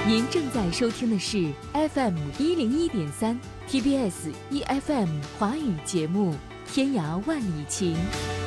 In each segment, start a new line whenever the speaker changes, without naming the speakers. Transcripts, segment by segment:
您正在收听的是 FM 101.3 TBS EFM 华语节目《天涯万里情》。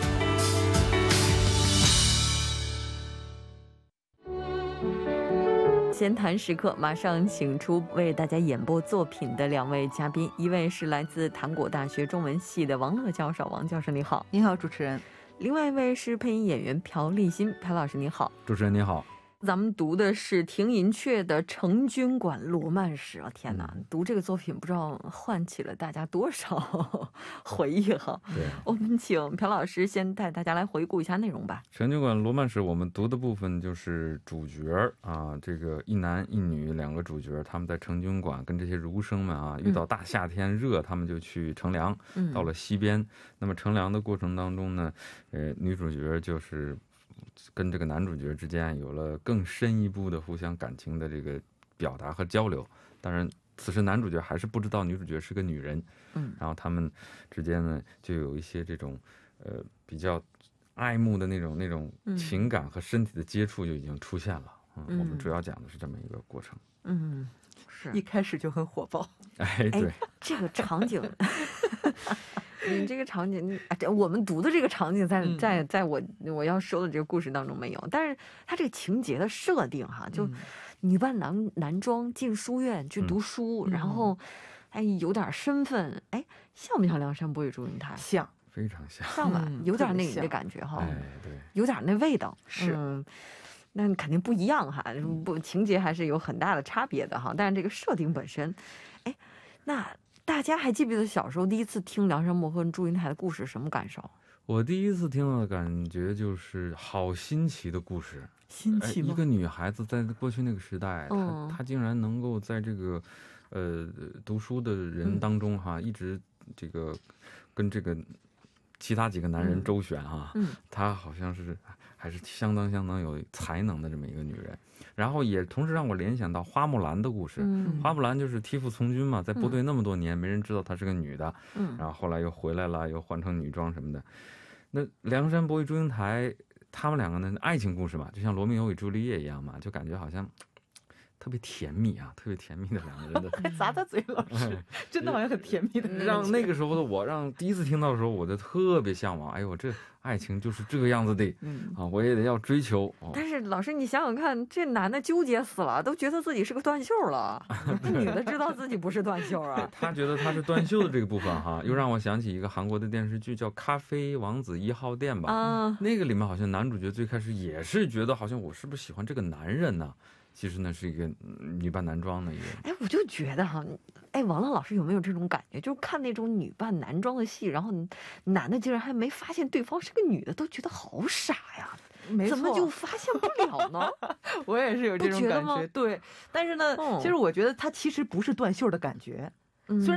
闲谈时刻，马上请出为大家演播作品的两位嘉宾，一位是来自韩国大学中文系的王乐教授，王教授你好。
你好，主持人。
另外一位是配音演员朴立新，朴老师你好。
主持人你好。
咱们读的是廷寅恪的《成均馆罗曼史》啊，天哪，读这个作品不知道唤起了大家多少回忆哈。
对，
我们请朴老师先带大家来回顾一下内容吧。
成均馆罗曼史我们读的部分就是主角啊，这个一男一女两个主角，他们在成均馆跟这些儒生们啊，遇到大夏天热，他们就去乘凉，到了西边。那么乘凉的过程当中呢，女主角就是跟这个男主角之间有了更深一步的互相感情的这个表达和交流。当然此时男主角还是不知道女主角是个女人，然后他们之间呢就有一些这种比较爱慕的那种情感和身体的接触就已经出现了。我们主要讲的是这么一个过程。
是一开始就很火爆。
哎，对，
这个场景你这个场景，我们读的这个场景在我要说的这个故事当中没有，但是它这个情节的设定哈，就女扮男装进书院去读书，然后有点身份，像不像梁山伯与祝英台？
像，
非常像，
像吧，有点那个感觉哈，
对，
有点那味道。
是，
那肯定不一样哈，情节还是有很大的差别的哈，但是这个设定本身，那大家还记不记得小时候第一次听梁山伯和祝英台的故事什么感受？
我第一次听到的感觉就是好新奇的故事。
新奇吗？
一个女孩子在过去那个时代，她竟然能够在这个读书的人当中哈，一直这个跟这个其他几个男人周旋哈，她好像是还是相当有才能的这么一个女人。然后也同时让我联想到花木兰的故事。花木兰就是替父从军嘛，在部队那么多年，没人知道她是个女的，然后后来又回来了，又换成女装什么的。那梁山伯与祝英台他们两个呢，爱情故事嘛，就像罗密欧与朱丽叶一样嘛，就感觉好像特别甜蜜啊，特别甜蜜的两个人的
还咂嘴老师，真的好像很甜蜜的。
让那个时候的我，让第一次听到的时候，我就特别向往。哎呦，这爱情就是这个样子的，我也得要追求。
但是老师，你想想看，这男的纠结死了，都觉得自己是个断袖了，那女的知道自己不是断袖啊。
他觉得他是断袖的这个部分哈，又让我想起一个韩国的电视剧叫《咖啡王子1号店》吧。那个里面好像男主角最开始也是觉得好像我是不是喜欢这个男人呢？其实呢是一个女扮男装的一个。
我就觉得哈，王乐老师有没有这种感觉？就是看那种女扮男装的戏，然后男的竟然还没发现对方是个女的，都觉得好傻呀。
没错，
怎么就发现不了呢？
我也是有这种感觉。对，但是呢，其实我觉得他其实不是断袖的感觉。虽然